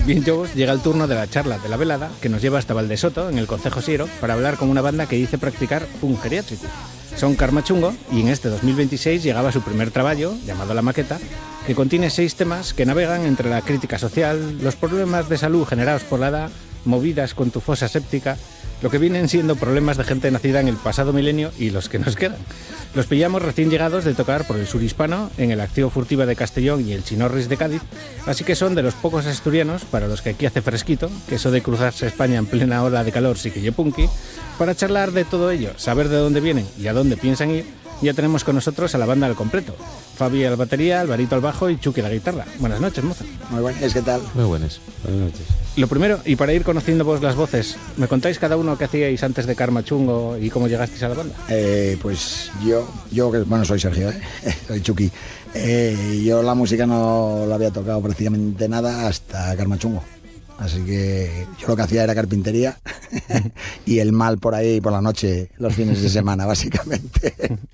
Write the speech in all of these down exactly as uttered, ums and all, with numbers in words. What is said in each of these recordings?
Bien, Jobos, llega el turno de la charla de la velada que nos lleva hasta Valdesoto, en el concejo Siero, para hablar con una banda que dice practicar punk geriátrico. Son Karma Chungo y en este dos mil veintiséis llegaba su primer trabajo, llamado La Maqueta, que contiene seis temas que navegan entre la crítica social, los problemas de salud generados por la edad, movidas con tu fosa séptica, lo que vienen siendo problemas de gente nacida en el pasado milenio y los que nos quedan. Los pillamos recién llegados de tocar por el sur hispano, en el Activo Furtiva de Castellón y el Chinorris de Cádiz, así que son de los pocos asturianos para los que aquí hace fresquito, que eso de cruzarse España en plena ola de calor sí que yo punky, para charlar de todo ello, saber de dónde vienen y a dónde piensan ir. Ya tenemos con nosotros a la banda al completo. Fabi al batería, Alvarito al bajo y Chucky a la guitarra. Buenas noches, moza. Muy buenas, ¿qué tal? Muy buenas. Buenas noches. Lo primero, y para ir conociendo vos las voces, ¿me contáis cada uno qué hacíais antes de Karma Chungo y cómo llegasteis a la banda? Eh, pues yo, yo que bueno, soy Sergio, ¿eh? soy Chucky. Eh, yo la música no la había tocado prácticamente nada hasta Karma Chungo. Así que yo lo que hacía era carpintería y el mal por ahí por la noche, los fines de semana, básicamente.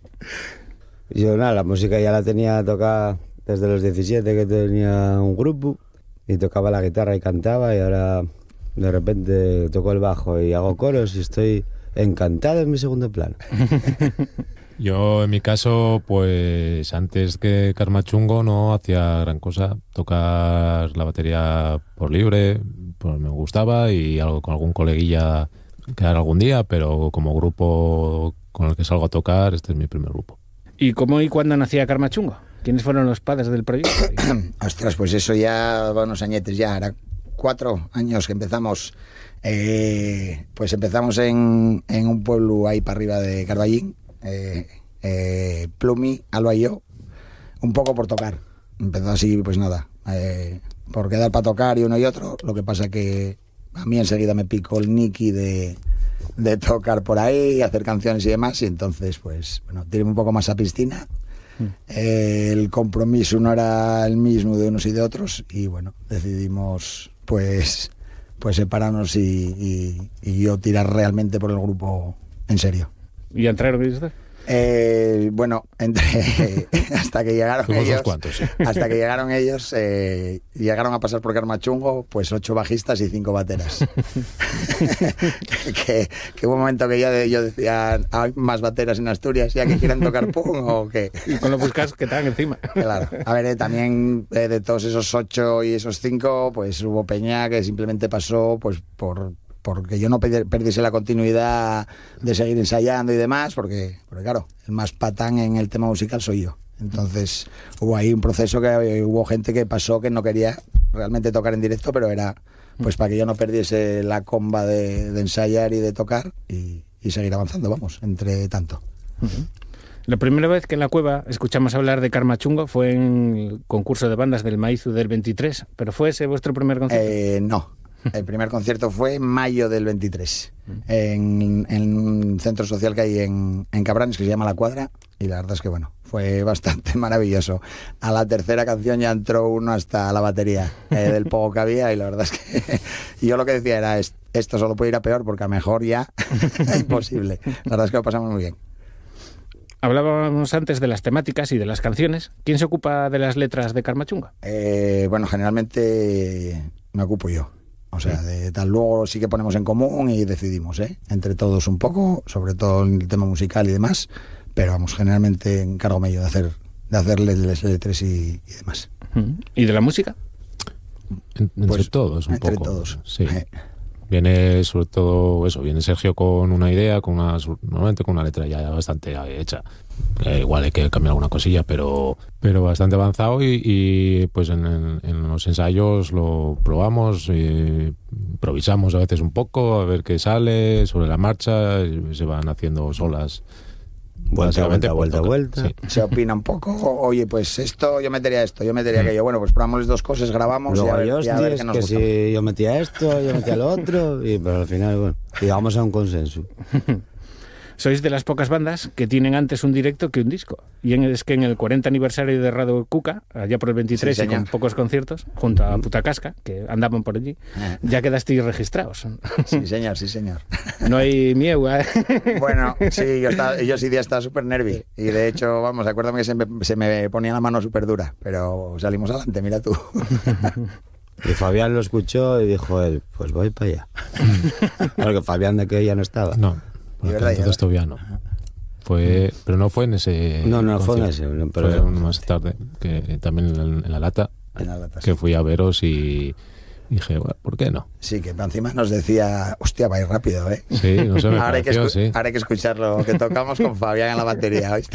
Yo nada, la música ya la tenía tocada desde los diecisiete, que tenía un grupo y tocaba la guitarra y cantaba, y ahora de repente toco el bajo y hago coros y estoy encantado en mi segundo plano. Yo en mi caso, pues antes que Karma Chungo no hacía gran cosa, tocar la batería por libre, pues me gustaba, y algo con algún coleguilla que haga algún día, pero como grupo con el que salgo a tocar, este es mi primer grupo. ¿Y cómo y cuándo nacía Karma Chungo? ¿Quiénes fueron los padres del proyecto? Ostras, pues eso ya va unos añetes ya, era cuatro años que empezamos. Eh, pues empezamos en, en un pueblo ahí para arriba de Carballín, eh, eh, Plumi, Alba y yo, un poco por tocar. Empezó así, pues nada, eh, por quedar para tocar y uno y otro. Lo que pasa que a mí enseguida me picó el Nicky de, de tocar por ahí, hacer canciones y demás, y entonces pues bueno, tiré un poco más a piscina. Eh, el compromiso no era el mismo de unos y de otros, y bueno, decidimos pues pues separarnos y, y, y yo tirar realmente por el grupo en serio. ¿Y entraron ustedes? Eh, bueno, entre hasta que llegaron Fuimos ellos, unos cuantos, sí. hasta que llegaron ellos, eh, llegaron a pasar por Karma Chungo, pues ocho bajistas y cinco bateras. que, que hubo un momento que yo, yo decía, ¿hay más bateras en Asturias ya que quieren tocar punk o qué? Y con los buscas que estaban encima. Claro. A ver, eh, también eh, de todos esos ocho y esos cinco, pues hubo peña que simplemente pasó, pues por porque yo no perdiese la continuidad de seguir ensayando y demás, porque, porque claro, el más patán en el tema musical soy yo. Entonces hubo ahí un proceso que hubo gente que pasó que no quería realmente tocar en directo, pero era pues para que yo no perdiese la comba de, de ensayar y de tocar y, y seguir avanzando, vamos, entre tanto. Uh-huh. La primera vez que en la cueva escuchamos hablar de Karma Chungo fue en el concurso de bandas del Maizu del veintitrés, ¿pero fue ese vuestro primer concierto? Eh, no. El primer concierto fue en mayo del veintitrés, en, en un centro social que hay en, en Cabranes, que se llama La Cuadra, y la verdad es que bueno, fue bastante maravilloso. A la tercera canción ya entró uno hasta la batería eh, del poco que había, y la verdad es que yo lo que decía era, esto solo puede ir a peor, porque a mejor ya imposible. La verdad es que lo pasamos muy bien. Hablábamos antes de las temáticas y de las canciones. ¿Quién se ocupa de las letras de Karma Chungo? Eh, bueno, generalmente me ocupo yo. O sea, de tal, luego sí que ponemos en común y decidimos, ¿eh? Entre todos un poco, sobre todo en el tema musical y demás, pero vamos, generalmente encargo yo de hacer de hacerle letras y, y demás. ¿Y de la música? En, entre pues, todos, un entre poco. todos. Sí. Eh. Viene sobre todo eso, viene Sergio con una idea, con una, normalmente con una letra ya bastante hecha. Eh, igual hay que cambiar alguna cosilla, pero pero bastante avanzado, y, y pues en, en, en los ensayos lo probamos, eh, improvisamos a veces un poco, a ver qué sale sobre la marcha, se van haciendo solas. Vuelta, vuelta, vuelta, vuelta. Sí. Se opina un poco, oye, pues esto, yo metería esto, yo metería aquello. Bueno, pues probamos las dos cosas, grabamos. Luego y a ver, yo, y a ver qué nos que gusta. si yo metía esto, yo metía lo otro, y pero al final, bueno, llegamos a un consenso. Sois de las pocas bandas que tienen antes un directo que un disco. Y en, es que en el cuarenta aniversario de Radio Cuca, allá por el veintitrés, sí, y con pocos conciertos, junto a Puta Casca, que andaban por allí, eh. ya quedasteis registrados. Sí, señor, sí, señor. No hay miedo, ¿eh? Bueno, sí, yo, estaba, yo sí día estaba súper nervi. Y de hecho, vamos, acuérdame que se me, se me ponía la mano súper dura. Pero salimos adelante, mira tú. Y Fabián lo escuchó y dijo él, pues voy para allá. Porque Fabián de que ya no estaba. No, porque verdad, entonces todavía no. Fue, pero no fue en ese. No, no fue en concierto. ese, pero- Fue más tarde, que también en, en la lata, En la lata, que sí. fui a veros y dije, bueno, ¿por qué no? Sí, que encima nos decía, hostia, vais rápido, ¿eh? Sí, no sé, me ahora, hay que pareció, escu- sí. ahora hay que escucharlo, que tocamos con Fabián en la batería, ¿viste?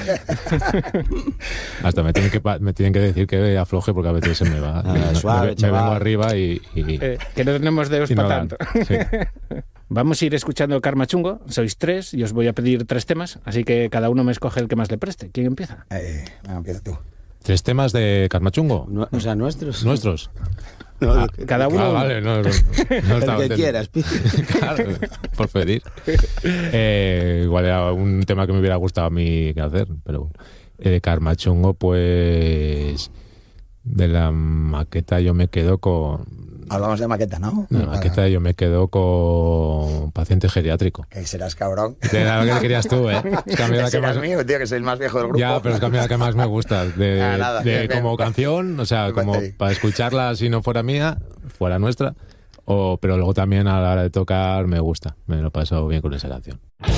Hasta me tienen que pa- me tienen que decir que afloje porque a veces se me va. Ah, me, suave, me- me chaval. vengo arriba y, y- Eh, que no tenemos dedos y no para dan. tanto. Sí. Vamos a ir escuchando Karma Chungo. Sois tres y os voy a pedir tres temas, así que cada uno me escoge el que más le preste. ¿Quién empieza? Eh, venga, empieza tú. Tres temas de Karmachungo. No- o sea, nuestros. Nuestros. No, Ah, el que- cada uno Ah, uno. vale, no, no, no el estaba que entendiendo. quieras. pi- Claro, por pedir. Eh, igual era un tema que me hubiera gustado a mí que hacer, pero bueno. Eh, de Karmachungo, pues de la maqueta yo me quedo con... Hablamos de maqueta, ¿no? De la maqueta yo me quedo con Paciente Geriátrico. Que serás cabrón. Era lo que querías tú, ¿eh? Es que a mí la que Serás más... mío, tío, que soy el más viejo del grupo. Ya, pero es que a mí la que más me gusta. De, Ah, nada, de bien, bien. como canción, o sea, como Vete ahí. para escucharla si no fuera mía, fuera nuestra. O, pero luego también a la hora de tocar me gusta. Me lo paso bien con esa canción.